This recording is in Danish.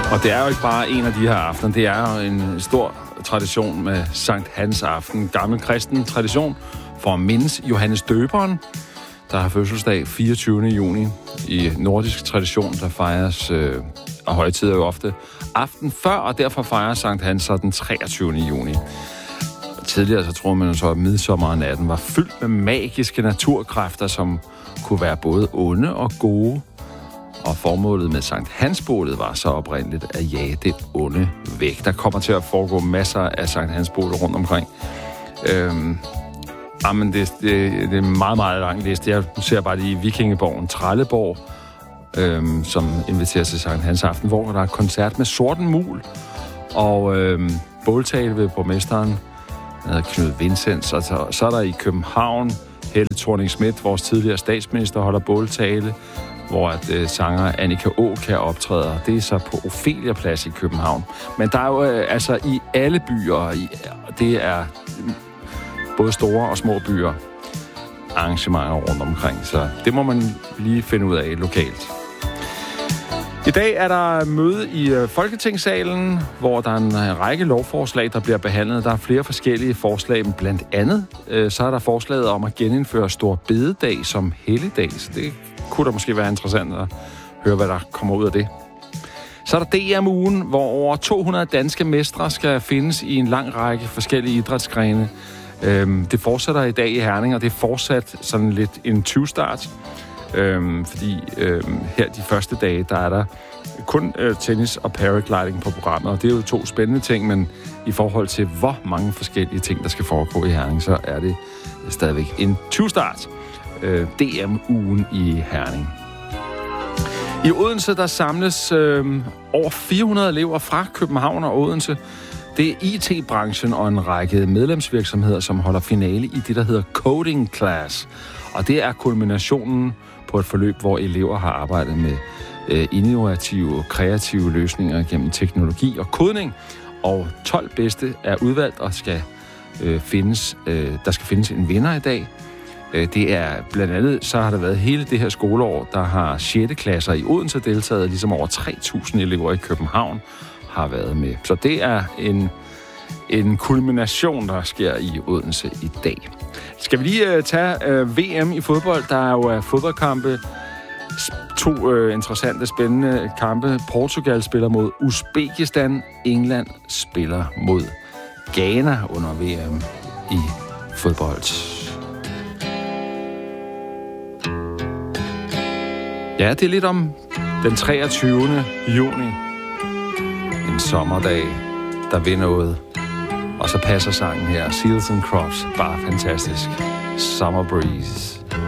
Og det er jo ikke bare en af de her aftener. Det er jo en stor tradition med Sankt Hans aften. Gammel kristen tradition for at mindes Johannes Døberen, der har fødselsdag 24. juni. I nordisk tradition, der fejres og højtider jo ofte aften før, og derfor fejrer Sankt Hans så den 23. juni. Tidligere så troede man så, at midsommernatten var fyldt med magiske naturkræfter, som kunne være både onde og gode. Og formålet med Sankt Hans-bålet var så oprindeligt at jage det onde væk. Der kommer til at foregå masser af Sankt Hans-bålet rundt omkring. Men det er meget, meget langt liste. Jeg ser bare lige i Vikingeborgen Trelleborg, som inviterer til Sankt Hans aften, hvor der er koncert med Sorten Mul og båltale ved borgmesteren Knud Vincents. Og så er der i København Helle Thorning-Schmidt, vores tidligere statsminister, holder båltale, hvor at sanger Annika Aakjær optræder. Det er så på Ophelia Plads i København. Men der er jo altså i alle byer, det er både store og små byer, arrangementer rundt omkring. Så det må man lige finde ud af lokalt. I dag er der møde i Folketingssalen, hvor der er en række lovforslag, der bliver behandlet. Der er flere forskellige forslag, men blandt andet så er der forslaget om at genindføre Store Bededag som helligdag. Så det kunne da måske være interessant at høre, hvad der kommer ud af det. Så er der DM-ugen, hvor over 200 danske mestre skal findes i en lang række forskellige idrætsgrene. Det fortsætter i dag i Herning, og det er fortsat sådan lidt en 20-start. Fordi her de første dage, der er der kun tennis og paragliding på programmet, og det er jo to spændende ting, men i forhold til hvor mange forskellige ting, der skal foregå i Herning, så er det stadigvæk en 20-start. DM-ugen i Herning. I Odense, der samles over 400 elever fra København og Odense. Det er IT-branchen og en række medlemsvirksomheder, som holder finale i det, der hedder Coding Class. Og det er kulminationen på et forløb, hvor elever har arbejdet med innovative og kreative løsninger gennem teknologi og kodning. Og 12 bedste er udvalgt og skal der skal findes en vinder i dag. Det er blandt andet, så har der været hele det her skoleår, der har 6. klasser i Odense deltaget, ligesom over 3.000 elever i København har været med. Så det er en kulmination, der sker i Odense i dag. Skal vi lige tage VM i fodbold? Der er jo fodboldkampe. 2 interessante, spændende kampe. Portugal spiller mod Uzbekistan. England spiller mod Ghana under VM i fodbold. Ja, det er lidt om den 23. juni. En sommerdag, der vil noget. Og så passer sangen her. Seals and Crofts, bare fantastisk. Summer Breeze.